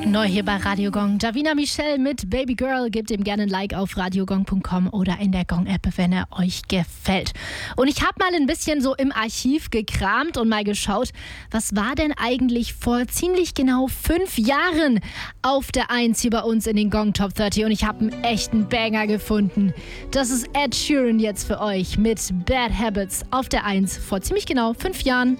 Neu hier bei Radio Gong. Davina Michelle mit Baby Girl. Gebt ihm gerne ein Like auf radiogong.com oder in der Gong-App, wenn er euch gefällt. Und ich habe mal ein bisschen so im Archiv gekramt und mal geschaut, was war denn eigentlich vor ziemlich genau 5 Jahren auf der 1 hier bei uns in den Gong Top 30. Und ich habe einen echten Banger gefunden. Das ist Ed Sheeran jetzt für euch mit Bad Habits auf der 1 vor ziemlich genau 5 Jahren.